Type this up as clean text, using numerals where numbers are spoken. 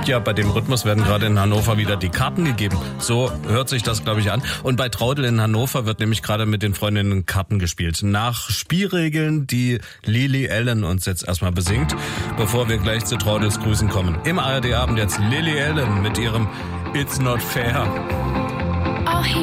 Ja, bei dem Rhythmus werden gerade in Hannover wieder die Karten gegeben. So hört sich das, glaube ich, an. Und bei Traudel in Hannover wird nämlich gerade mit den Freundinnen Karten gespielt. Nach Spielregeln, die Lily Allen uns jetzt erstmal besingt, bevor wir gleich zu Traudels Grüßen kommen. Im ARD-Abend jetzt Lily Allen mit ihrem It's Not Fair.